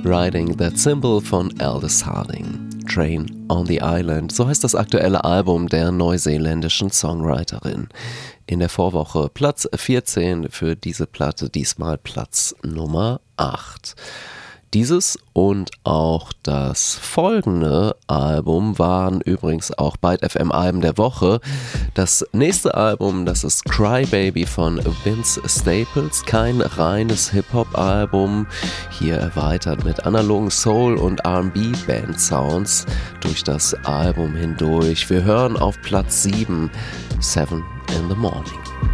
Riding That Symbol von Aldous Harding. Train on the Island, so heißt das aktuelle Album der neuseeländischen Songwriterin. In der Vorwoche Platz 14 für diese Platte, diesmal Platz Nummer 8. Dieses und auch das folgende Album waren übrigens auch Byte FM Alben der Woche. Das nächste Album, das ist Cry Baby von Vince Staples, kein reines Hip-Hop-Album, hier erweitert mit analogen Soul- und R&B-Band-Sounds durch das Album hindurch. Wir hören auf Platz 7, 7 in the Morning.